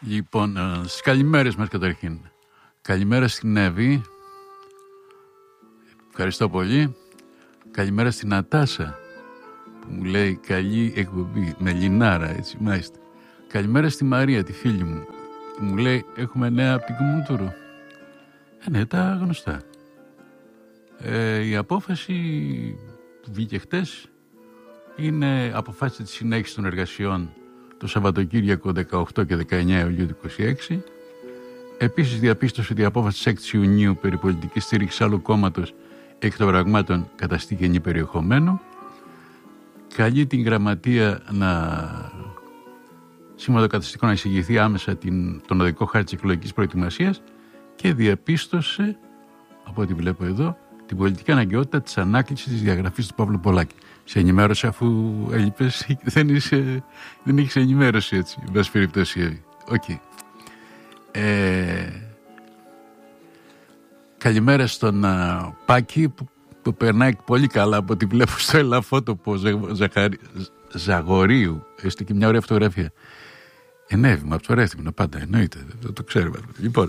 Λοιπόν, στις καλημέρες μας καταρχήν. Καλημέρα στην Εύη. Ευχαριστώ πολύ. Καλημέρα στην Νατάσα που μου λέει καλή εκπομπή με Λινάρα, έτσι μάλιστα. Καλημέρα στη Μαρία, τη φίλη μου, που μου λέει έχουμε νέα από την Κουμούτουρου. Ναι, τα γνωστά. Η απόφαση που βγήκε χτες είναι αποφάσισε τη συνέχιση των εργασιών το Σαββατοκύριακο 18 και 19 Ιουλίου του 2026. Επίσης διαπίστωσε ότι η απόφαση της 6 Ιουνίου περί πολιτικής στήριξης άλλου κόμματος εκ των πραγμάτων καταστεί κενή περιεχομένου. Καλεί την γραμματεία Σύμβατο να εισηγηθεί άμεσα τον οδικό χάρτη της εκλογικής προετοιμασίας και διαπίστωσε, από ό,τι βλέπω εδώ, την πολιτική αναγκαιότητα της ανάκλησης της διαγραφής του Παύλου Πολάκη. Σε ενημέρωση, αφού έλειπες, δεν έχεις ενημέρωση, έτσι, εν πάση περιπτώσει. Okay. Καλημέρα στον Πάκη που περνάει πολύ καλά από ό,τι βλέπω στο ελαφότοπο Ζαγορίου. Έστω και μια ωραία φωτογραφία. Ενέβημα, από το Ρέθυμνο πάντα, εννοείται, δεν το ξέρουμε. Λοιπόν,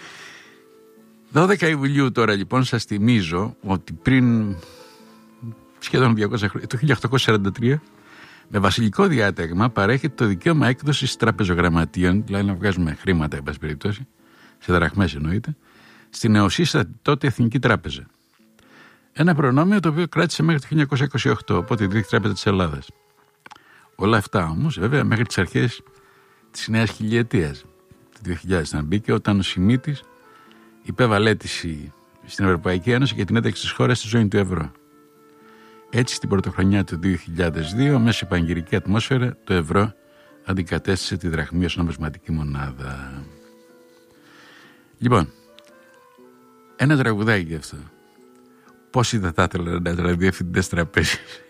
12 Ιουλίου τώρα λοιπόν σας θυμίζω ότι πριν σχεδόν 200 χρόνια, το 1843, με βασιλικό διάταγμα παρέχεται το δικαίωμα έκδοσης τραπεζογραμματίων, δηλαδή να βγάζουμε χρήματα, εν πάση περιπτώσει, σε δραχμές εννοείται, στην νεοσύστατη τότε Εθνική Τράπεζα. Ένα προνόμιο το οποίο κράτησε μέχρι το 1928, οπότε η Τρίτη Τράπεζα της Ελλάδας. Όλα αυτά όμως, βέβαια, μέχρι τις αρχές της νέας χιλιετίας, το 2000, να μπήκε όταν ο Σιμίτης υπέβαλε αίτηση στην Ευρωπαϊκή Ένωση για την ένταξη της χώρας στη ζώνη του ευρώ. Έτσι, στην πρωτοχρονιά του 2002, μέσα σε πανηγυρική ατμόσφαιρα, το ευρώ αντικατέστησε τη δραχμή ως νομισματική μονάδα. Λοιπόν, ένα τραγουδάκι γι' αυτό. Πόσοι δεν θα ήθελαν να ήταν διευθυντές τραπέζιες.